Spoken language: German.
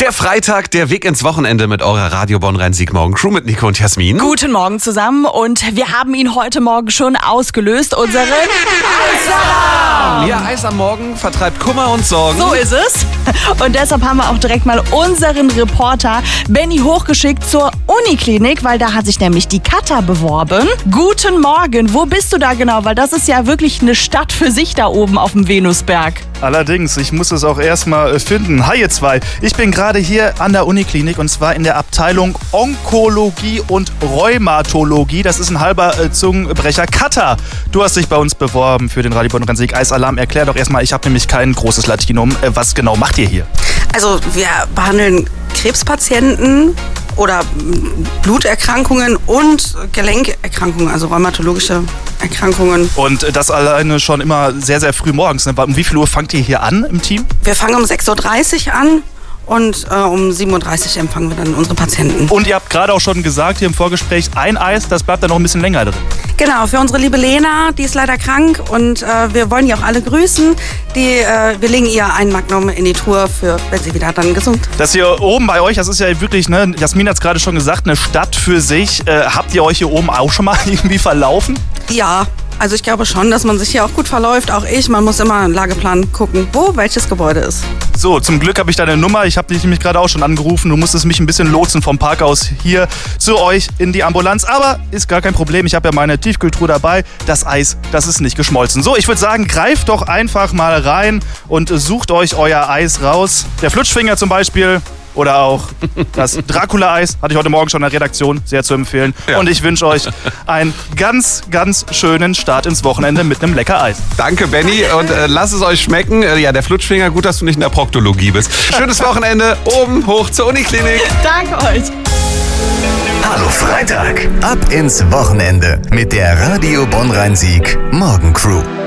Der Freitag, der Weg ins Wochenende mit eurer Radio Bonn-Rhein-Sieg Morgen Crew mit Nico und Jasmin. Guten Morgen zusammen und wir haben ihn heute Morgen schon ausgelöst, unseren Eisalarm! Ja, Eis am Morgen vertreibt Kummer und Sorgen. So ist es. Und deshalb haben wir auch direkt mal unseren Reporter Benny hochgeschickt zur Uniklinik, weil da hat sich nämlich die Katha beworben. Guten Morgen, wo bist du da genau? Weil das ist ja wirklich eine Stadt für sich da oben auf dem Venusberg. Allerdings, ich muss es auch erstmal finden. Hi ihr zwei, ich bin gerade hier an der Uniklinik und zwar in der Abteilung Onkologie und Rheumatologie. Das ist ein halber Zungenbrecher. Katha, du hast dich bei uns beworben für den Radio Bonn-Rhein-Sieg Eisalarm. Erklär doch erstmal, ich habe nämlich kein großes Latinum. Was genau macht ihr hier? Also wir behandeln Krebspatienten oder Bluterkrankungen und Gelenkerkrankungen, also rheumatologische Erkrankungen. Und das alleine schon immer sehr, sehr früh morgens. Ne? Um wie viel Uhr fangt ihr hier an im Team? Wir fangen um 6.30 Uhr an. Und um 7.30 Uhr empfangen wir dann unsere Patienten. Und ihr habt gerade auch schon gesagt hier im Vorgespräch, ein Eis, das bleibt dann noch ein bisschen länger drin. Genau, für unsere liebe Lena, die ist leider krank und wir wollen die auch alle grüßen. Wir legen ihr ein Magnum in die Truhe, wenn sie wieder dann gesund. Das hier oben bei euch, das ist ja wirklich, ne, Jasmin hat es gerade schon gesagt, eine Stadt für sich. Habt ihr euch hier oben auch schon mal irgendwie verlaufen? Ja. Also ich glaube schon, dass man sich hier auch gut verläuft, auch ich. Man muss immer einen Lageplan gucken, wo welches Gebäude ist. So, zum Glück habe ich deine Nummer. Ich habe dich nämlich gerade auch schon angerufen. Du musstest mich ein bisschen lotsen vom Park aus hier zu euch in die Ambulanz. Aber ist gar kein Problem. Ich habe ja meine Tiefkühltruhe dabei. Das Eis, das ist nicht geschmolzen. So, ich würde sagen, greift doch einfach mal rein und sucht euch euer Eis raus. Der Flutschfinger zum Beispiel. Oder auch das Dracula-Eis, hatte ich heute Morgen schon in der Redaktion, sehr zu empfehlen. Ja. Und ich wünsche euch einen ganz, ganz schönen Start ins Wochenende mit einem lecker Eis. Danke, Benny, und lasst es euch schmecken. Ja, der Flutschfinger, gut, dass du nicht in der Proktologie bist. Schönes Wochenende, oben hoch zur Uniklinik. Danke euch. Hallo Freitag, ab ins Wochenende mit der Radio Bonn-Rhein-Sieg Morgen Crew.